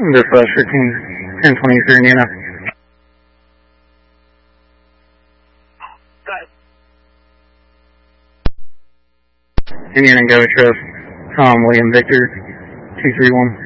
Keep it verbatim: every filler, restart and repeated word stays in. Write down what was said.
Dispatch fifteen, ten twenty-three, Indiana. Indiana Go Trust, Tom William Victor, two three one.